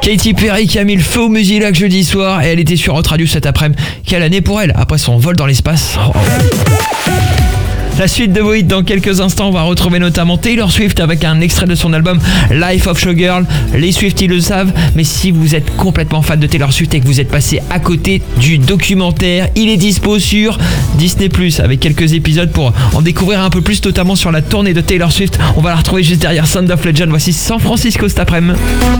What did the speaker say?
Katy Perry qui a mis le feu au Musilac jeudi soir et elle était sur Hot Radio cet après-midi. Quelle année pour elle après son vol dans l'espace. La suite de vos hits dans quelques instants, on va retrouver notamment Taylor Swift avec un extrait de son album Life of Showgirl. Les Swifties le savent, mais si vous êtes complètement fan de Taylor Swift et que vous êtes passé à côté du documentaire, il est dispo sur Disney+, avec quelques épisodes pour en découvrir un peu plus, notamment sur la tournée de Taylor Swift. On va la retrouver juste derrière Sound of Legend. Voici San Francisco cet après-midi.